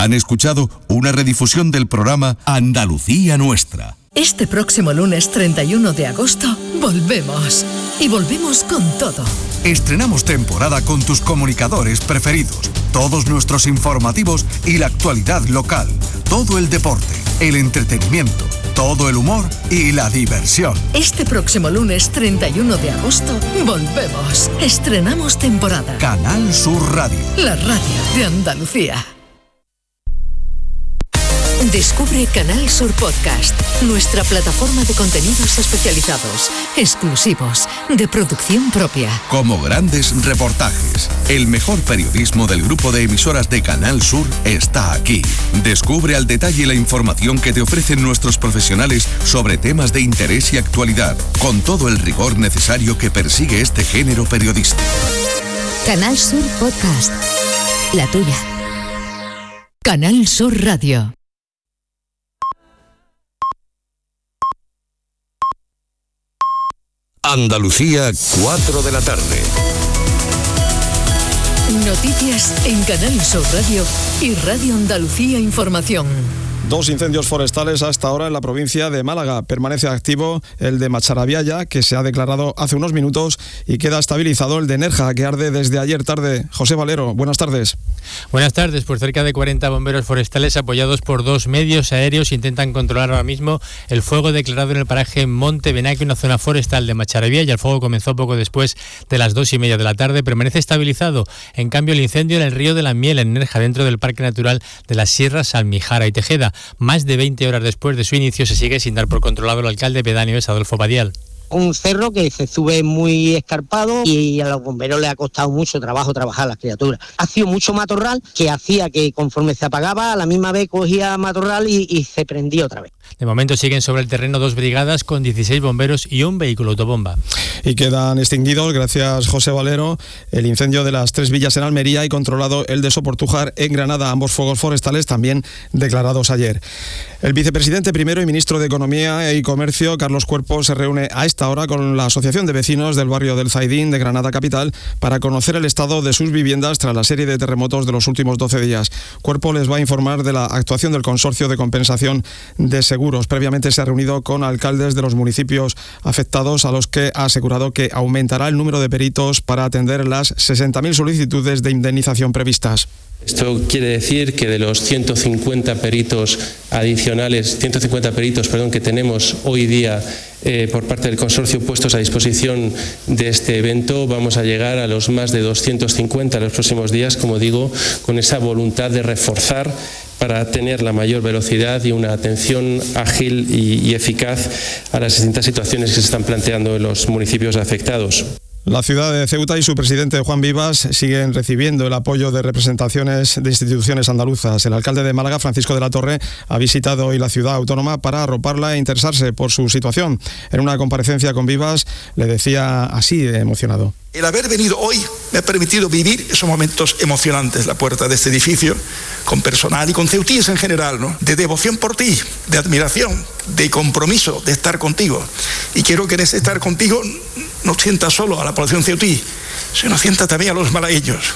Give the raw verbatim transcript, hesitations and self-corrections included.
Han escuchado una redifusión del programa Andalucía Nuestra. Este próximo lunes treinta y uno de agosto volvemos. Y volvemos con todo. Estrenamos temporada con tus comunicadores preferidos, todos nuestros informativos y la actualidad local, todo el deporte, el entretenimiento, todo el humor y la diversión. Este próximo lunes treinta y uno de agosto volvemos. Estrenamos temporada. Canal Sur Radio. La radio de Andalucía. Descubre Canal Sur Podcast, nuestra plataforma de contenidos especializados, exclusivos, de producción propia. Como grandes reportajes, el mejor periodismo del grupo de emisoras de Canal Sur está aquí. Descubre al detalle la información que te ofrecen nuestros profesionales sobre temas de interés y actualidad, con todo el rigor necesario que persigue este género periodístico. Canal Sur Podcast, la tuya. Canal Sur Radio. Andalucía, cuatro de la tarde. Noticias en Canal Sur Radio y Radio Andalucía Información. Dos incendios forestales hasta ahora en la provincia de Málaga. Permanece activo el de Macharabiaya, que se ha declarado hace unos minutos, y queda estabilizado el de Nerja, que arde desde ayer tarde. José Valero, buenas tardes. Buenas tardes. Pues cerca de cuarenta bomberos forestales apoyados por dos medios aéreos intentan controlar ahora mismo el fuego declarado en el paraje Monte Benaque, una zona forestal de Macharabiaya. El fuego comenzó poco después de las dos y media de la tarde. Permanece estabilizado, en cambio, el incendio en el río de la Miel, en Nerja, dentro del Parque Natural de las Sierras Almijara y Tejeda. Más de veinte horas después de su inicio se sigue sin dar por controlado. El alcalde pedáneo es Adolfo Badial. Un cerro que se sube muy escarpado y a los bomberos les ha costado mucho trabajo trabajar las criaturas. Ha sido mucho matorral que hacía que conforme se apagaba, a la misma vez cogía matorral y, y se prendía otra vez. De momento siguen sobre el terreno dos brigadas con dieciséis bomberos y un vehículo autobomba. Y quedan extinguidos, gracias José Valero, el incendio de las Tres Villas en Almería y controlado el de Soportújar en Granada, ambos fuegos forestales también declarados ayer. El vicepresidente primero y ministro de Economía y Comercio, Carlos Cuerpo, se reúne a esta hora con la Asociación de Vecinos del barrio del Zaidín de Granada Capital para conocer el estado de sus viviendas tras la serie de terremotos de los últimos doce días. Cuerpo les va a informar de la actuación del Consorcio de Compensación de Seguros. Previamente se ha reunido con alcaldes de los municipios afectados, a los que ha asegurado que aumentará el número de peritos para atender las sesenta mil solicitudes de indemnización previstas. Esto quiere decir que de los ciento cincuenta peritos adicionales, ciento cincuenta peritos, perdón, que tenemos hoy día eh, por parte del consorcio puestos a disposición de este evento, vamos a llegar a los más de doscientos cincuenta en los próximos días, como digo, con esa voluntad de reforzar para tener la mayor velocidad y una atención ágil y, y eficaz a las distintas situaciones que se están planteando en los municipios afectados. La ciudad de Ceuta y su presidente Juan Vivas siguen recibiendo el apoyo de representaciones de instituciones andaluzas. El alcalde de Málaga, Francisco de la Torre, ha visitado hoy la ciudad autónoma para arroparla e interesarse por su situación. En una comparecencia con Vivas le decía así de emocionado: el haber venido hoy me ha permitido vivir esos momentos emocionantes, la puerta de este edificio, con personal y con ceutíes en general, ¿no? De devoción por ti, de admiración, de compromiso, de estar contigo. Y quiero que en ese estar contigo no sienta solo a la población ceutí, sino sienta también a los malagueños.